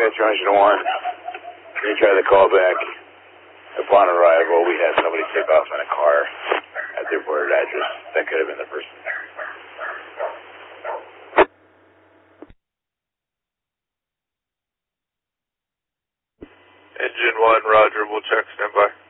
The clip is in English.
Dispatcher Engine 1. We tried to call back. Upon arrival, we had somebody take off in a car at their reported address. That could have been the person. Engine 1, roger. We'll check. Stand by.